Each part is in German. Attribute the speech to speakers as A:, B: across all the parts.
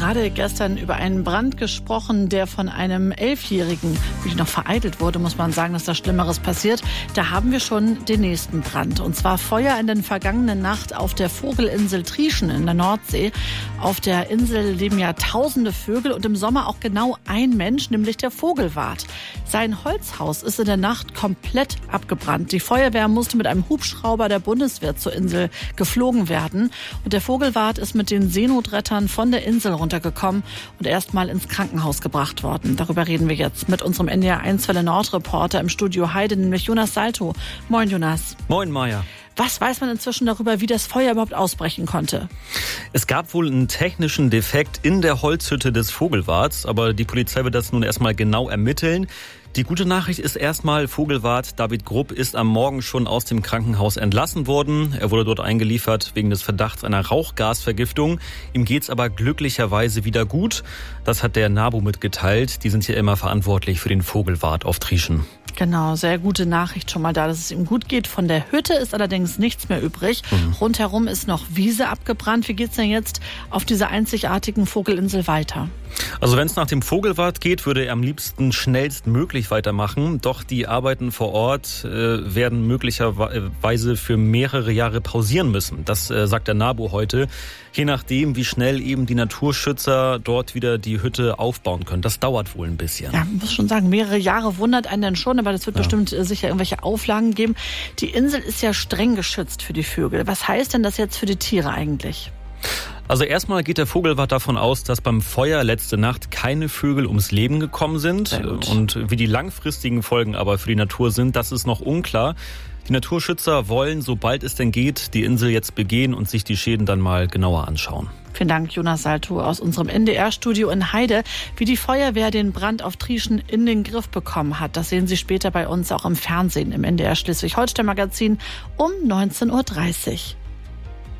A: gerade gestern über einen Brand gesprochen, der von einem 11-Jährigen wirklich noch vereitelt wurde, muss man sagen, dass da Schlimmeres passiert. Da haben wir schon den nächsten Brand. Und zwar Feuer in der vergangenen Nacht auf der Vogelinsel Trieschen in der Nordsee. Auf der Insel leben ja tausende Vögel und im Sommer auch genau ein Mensch, nämlich der Vogelwart. Sein Holzhaus ist in der Nacht komplett abgebrannt. Die Feuerwehr musste mit einem Hubschrauber der Bundeswehr zur Insel geflogen werden. Und der Vogelwart ist mit den Seenotrettern von der Insel runtergekommen und erstmal ins Krankenhaus gebracht worden. Darüber reden wir jetzt mit unserem NDR1 Welle Nord Reporter im Studio Heide, nämlich Jonas Salto. Moin Jonas.
B: Moin Maja.
A: Was weiß man inzwischen darüber, wie das Feuer überhaupt ausbrechen konnte?
B: Es gab wohl einen technischen Defekt in der Holzhütte des Vogelwarts, aber die Polizei wird das nun erstmal genau ermitteln. Die gute Nachricht ist erstmal, Vogelwart David Grupp ist am Morgen schon aus dem Krankenhaus entlassen worden. Er wurde dort eingeliefert wegen des Verdachts einer Rauchgasvergiftung. Ihm geht's aber glücklicherweise wieder gut. Das hat der NABU mitgeteilt. Die sind hier immer verantwortlich für den Vogelwart auf Trieschen.
A: Genau, sehr gute Nachricht schon mal da, dass es ihm gut geht. Von der Hütte ist allerdings nichts mehr übrig. Rundherum ist noch Wiese abgebrannt. Wie geht's denn jetzt auf dieser einzigartigen Vogelinsel weiter?
B: Also wenn es nach dem Vogelwart geht, würde er am liebsten schnellstmöglich weitermachen. Doch die Arbeiten vor Ort werden möglicherweise für mehrere Jahre pausieren müssen. Das sagt der NABU heute. Je nachdem, wie schnell eben die Naturschützer dort wieder die Hütte aufbauen können. Das dauert wohl ein bisschen.
A: Ja, muss schon sagen, mehrere Jahre wundert einen dann schon, aber das wird bestimmt sicher irgendwelche Auflagen geben. Die Insel ist ja streng geschützt für die Vögel. Was heißt denn das jetzt für die Tiere eigentlich?
B: Also erstmal geht der Vogelwart davon aus, dass beim Feuer letzte Nacht keine Vögel ums Leben gekommen sind. Und wie die langfristigen Folgen aber für die Natur sind, das ist noch unklar. Die Naturschützer wollen, sobald es denn geht, die Insel jetzt begehen und sich die Schäden dann mal genauer anschauen.
A: Vielen Dank, Jonas Salto aus unserem NDR-Studio in Heide. Wie die Feuerwehr den Brand auf Trieschen in den Griff bekommen hat, das sehen Sie später bei uns auch im Fernsehen im NDR Schleswig-Holstein-Magazin um 19:30 Uhr.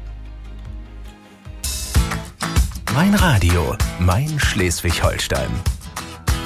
C: Mein Radio, mein Schleswig-Holstein.